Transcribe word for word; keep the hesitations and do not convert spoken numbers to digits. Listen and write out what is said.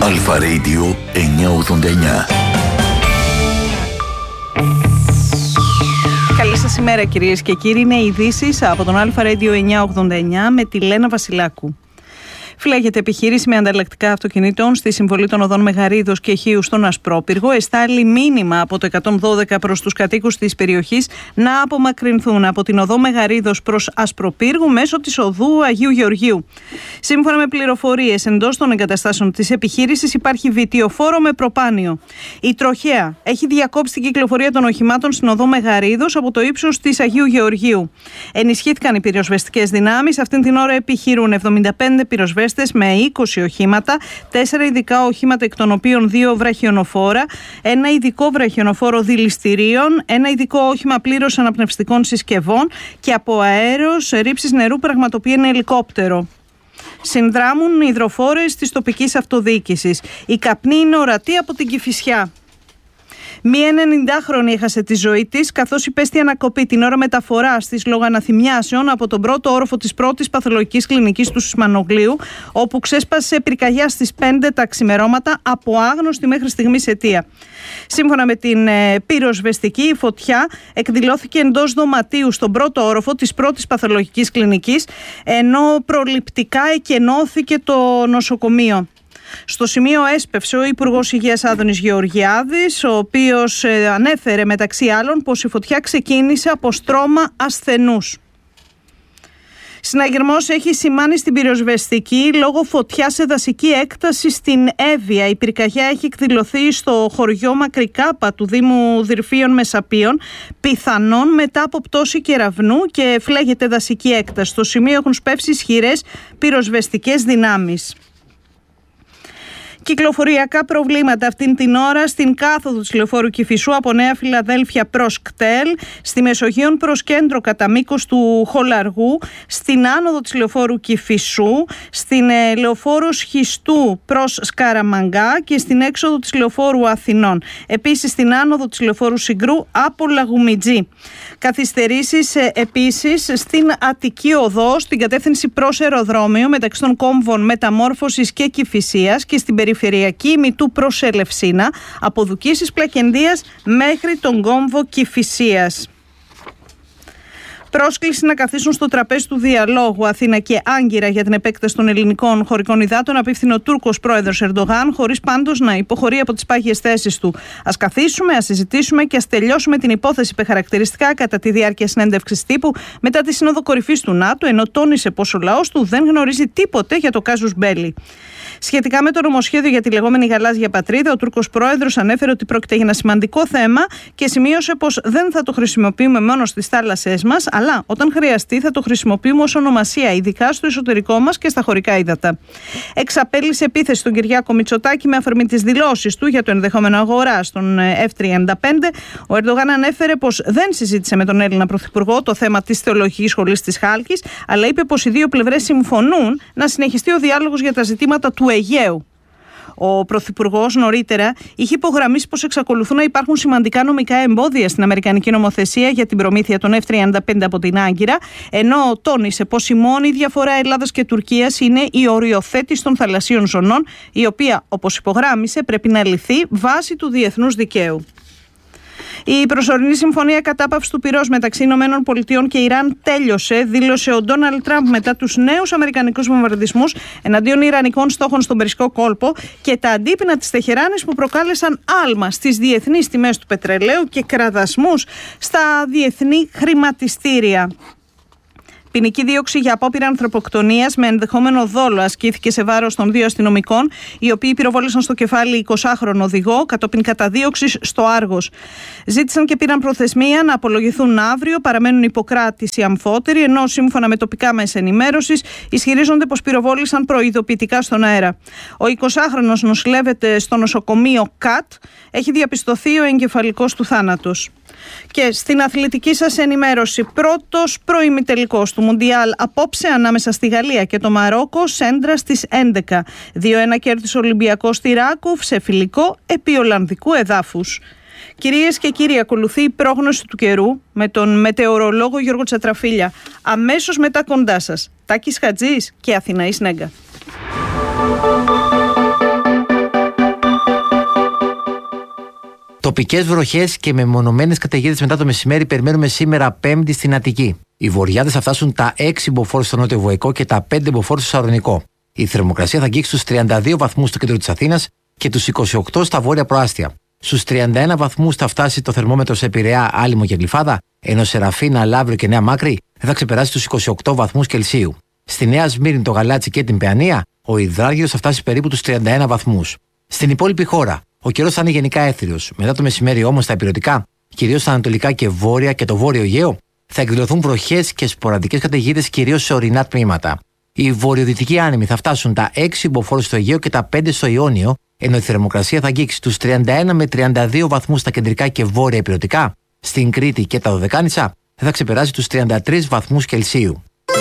Αλφα Radio εννιακόσια ογδόντα εννιά. Καλή σας ημέρα κυρίες και κύριοι. Είναι ειδήσεις από τον Αλφα Radio εννιακόσια ογδόντα εννιά με τη Λένα Βασιλάκου. Φλέγεται επιχείρηση με ανταλλακτικά αυτοκινήτων στη συμβολή των οδών Μεγαρίδος και Χίου στον Ασπρόπυργο. Εστάλει μήνυμα από το εκατόν δώδεκα προς τους κατοίκους της περιοχής να απομακρυνθούν από την οδό Μεγαρίδος προς Ασπροπύργου μέσω της οδού Αγίου Γεωργίου. Σύμφωνα με πληροφορίες εντός των εγκαταστάσεων της επιχείρησης, υπάρχει βιτιοφόρο με προπάνιο. Η τροχέα έχει διακόψει την κυκλοφορία των οχημάτων στην οδό Μεγαρίδος από το ύψος της Αγίου Γεωργίου. Ενισχύθηκαν οι πυροσβεστικές δυνάμεις. Αυτήν την ώρα επιχειρούν εβδομήντα πέντε πυροσβέστες με είκοσι οχήματα, τέσσερα ειδικά οχήματα, εκ των οποίων δύο βραχιονοφόρα, ένα ειδικό βραχιονοφόρο δηληστηρίων, ένα ειδικό όχημα πλήρως αναπνευστικών συσκευών και από αέρος ρήψης νερού πραγματοποιεί ένα ελικόπτερο. Συνδράμουν υδροφόρες της τοπικής αυτοδιοίκησης. Η καπνή είναι ορατή από την Κηφισιά. Μία ενενηντάχρονη έχασε τη ζωή της καθώς υπέστη ανακοπή την ώρα μεταφοράς της λόγω αναθυμιάσεων από τον πρώτο όροφο της πρώτης παθολογικής κλινικής του Σισμανογλίου, όπου ξέσπασε πυρκαγιά στις πέντε τα ξημερώματα από άγνωστη μέχρι στιγμής αιτία. Σύμφωνα με την ε, πυροσβεστική, η φωτιά εκδηλώθηκε εντός δωματίου στον πρώτο όροφο της πρώτης παθολογικής κλινικής, ενώ προληπτικά εκενώθηκε το νοσοκομείο. Στο σημείο έσπευσε ο Υπουργός Υγείας Άδωνης Γεωργιάδης, ο οποίος ε, ανέφερε μεταξύ άλλων πως η φωτιά ξεκίνησε από στρώμα ασθενούς. Συναγερμός έχει σημάνει στην πυροσβεστική λόγω φωτιάς σε δασική έκταση στην Εύβοια. Η πυρκαγιά έχει εκδηλωθεί στο χωριό Μακρικάπα του Δήμου Δυρφίων Μεσαπίων, πιθανόν μετά από πτώση κεραυνού, και φλέγεται δασική έκταση. Στο σημείο έχουν σπεύσει ισχυρές πυροσβεστικές δυνάμεις. Κυκλοφοριακά προβλήματα αυτήν την ώρα στην κάθοδο της λεωφόρου Κηφισού από Νέα Φιλαδέλφια προς Κτέλ, στη Μεσογείων προς κέντρο κατά μήκος του Χολαργού, στην άνοδο της λεωφόρου Κηφισού, στην ε, λεωφόρο Σχιστού προς Σκαραμαγκά και στην έξοδο της λεωφόρου Αθηνών. Επίσης στην άνοδο της λεωφόρου Συγκρού από Λαγουμιτζή. Καθυστερήσεις ε, επίσης στην Αττική Οδό, στην κατεύθυνση προς αεροδρόμιο μεταξύ των κόμβων Μεταμόρφωσης και Κηφισίας και στην περιφερειακή Μητού προς Ελευσίνα, από Δουκίσης Πλακεντίας μέχρι τον κόμβο Κηφισίας. Πρόσκληση να καθίσουν στο τραπέζι του διαλόγου Αθήνα και Άγκυρα για την επέκταση των ελληνικών χωρικών υδάτων απίφθινε ο Τούρκος πρόεδρος Ερντογάν, χωρίς πάντως να υποχωρεί από τις πάγιες θέσεις του. Ας καθίσουμε, ας συζητήσουμε και ας τελειώσουμε την υπόθεση, είπε χαρακτηριστικά κατά τη διάρκεια συνέντευξης τύπου μετά τη Σύνοδο Κορυφής του ΝΑΤΟ, ενώ τόνισε πως ο λαός του δεν γνωρίζει τίποτε για το κάζους μπέλι. Σχετικά με το νομοσχέδιο για τη λεγόμενη γαλάζια πατρίδα, ο Τούρκος πρόεδρος ανέφερε ότι πρόκειται για ένα σημαντικό θέμα και σημείωσε πως δεν θα το χρησιμοποιούμε μόνο στις θάλασσές μας, αλλά όταν χρειαστεί θα το χρησιμοποιούμε ως ονομασία, ειδικά στο εσωτερικό μας και στα χωρικά ύδατα. Εξαπέλυσε επίθεση στον Κυριάκο Μητσοτάκη με αφορμή τις δηλώσεις του για το ενδεχόμενο αγορά στον εφ τριάντα πέντε. Ο Ερντογάν ανέφερε πως δεν συζήτησε με τον Έλληνα Πρωθυπουργό το θέμα της Θεολογικής Σχολής της Χάλκης, αλλά είπε πως οι δύο πλευρές συμφωνούν να συνεχιστεί ο διάλογος για τα ζητήματα του Αιγαίου. Ο Πρωθυπουργός νωρίτερα είχε υπογραμμίσει πως εξακολουθούν να υπάρχουν σημαντικά νομικά εμπόδια στην αμερικανική νομοθεσία για την προμήθεια των εφ τριάντα πέντε από την Άγκυρα, ενώ τόνισε πως η μόνη διαφορά Ελλάδας και Τουρκίας είναι η οριοθέτηση των θαλασσίων ζωνών, η οποία, όπως υπογράμμισε, πρέπει να λυθεί βάσει του διεθνούς δικαίου. Η προσωρινή συμφωνία κατάπαυσης του πυρός μεταξύ Ηνωμένων Πολιτειών και Ιράν τέλειωσε, δήλωσε ο Ντόναλντ Τραμπ μετά τους νέους αμερικανικούς βομβαρδισμούς εναντίον ιρανικών στόχων στον Περσικό κόλπο και τα αντίπεινα της Τεχεράνης που προκάλεσαν άλμα στις διεθνείς τιμές του πετρελαίου και κραδασμούς στα διεθνή χρηματιστήρια. Ποινική δίωξη για απόπειρα ανθρωποκτονίας με ενδεχόμενο δόλο ασκήθηκε σε βάρος των δύο αστυνομικών, οι οποίοι πυροβόλησαν στο κεφάλι εικοσάχρονο οδηγό κατόπιν καταδίωξης στο Άργος. Ζήτησαν και πήραν προθεσμία να απολογηθούν αύριο, παραμένουν υποκράτηση οι αμφότεροι, ενώ σύμφωνα με τοπικά μέσα ενημέρωσης ισχυρίζονται πως πυροβόλησαν προειδοποιητικά στον αέρα. Ο εικοσάχρονος νοσηλεύεται στο νοσοκομείο ΚΑΤ, έχει διαπιστωθεί ο εγκεφαλικός του θάνατος. Και στην αθλητική σας ενημέρωση, πρώτος προημιτελικός του Μουντιάλ απόψε ανάμεσα στη Γαλλία και το Μαρόκο, σέντρα στις έντεκα. δύο ένα κέρδισε ο Ολυμπιακός στη Ράκουφ σε φιλικό επί Ολλανδικού εδάφους. Κυρίες και κύριοι, ακολουθεί η πρόγνωση του καιρού με τον μετεωρολόγο Γιώργο Τσατραφίλια. Αμέσως μετά κοντά σας, Τάκης Χατζής και Αθηναής Νέγκα. Τοπικές βροχές και μεμονωμένες καταιγίδες μετά το μεσημέρι περιμένουμε σήμερα Πέμπτη στην Αττική. Οι βοριάδες θα φτάσουν τα έξι μποφόρ στο νότιο Βοϊκό και τα πέντε μποφόρ στο Σαλονικό. Η θερμοκρασία θα αγγίξει στους τριάντα δύο βαθμούς στο κέντρο της Αθήνας και τους είκοσι οκτώ στα βόρεια προάστια. Στους τριάντα ένα βαθμούς θα φτάσει το θερμόμετρο σε Πειραιά, Άλυμο και Γλυφάδα, ενώ σε Ραφίνα, Λαύριο και Νέα Μάκρη δεν θα ξεπεράσει τους είκοσι οκτώ βαθμούς Κελσίου. Στη Νέα Σμύρνη, το Γαλάτσι και την Παιανία, ο υδράργυρος θα φτάσει περίπου τους τριάντα ένα βαθμούς. Στην υπόλοιπη χώρα, ο καιρός θα είναι γενικά έθριος. Μετά το μεσημέρι όμως στα ηπειρωτικά, κυρίως στα ανατολικά και βόρεια και το βόρειο Αιγαίο, θα εκδηλωθούν βροχές και σποραδικές καταιγίδες κυρίως σε ορεινά τμήματα. Οι βορειοδυτικοί άνεμοι θα φτάσουν τα έξι μποφόρ στο Αιγαίο και τα πέντε στο Ιόνιο, ενώ η θερμοκρασία θα αγγίξει τους τριάντα ένα με τριάντα δύο βαθμούς στα κεντρικά και βόρεια ηπειρωτικά. Στην Κρήτη και τα Δωδεκάνησα δεν θα ξεπεράσει τους τριάντα τρεις βαθμούς Κελσίου.